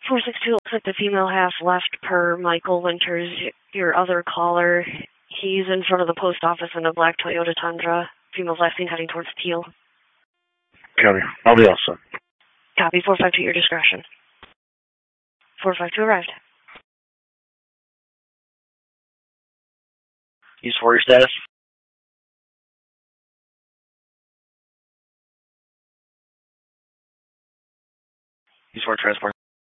462 looks like the female has left per Michael Winters, your other caller. He's in front of the post office in a black Toyota Tundra. Female's last seen heading towards Teal. Copy. I'll be all set. Copy. 452 your discretion. 452 arrived. Use 4 your status. Use 4 transport.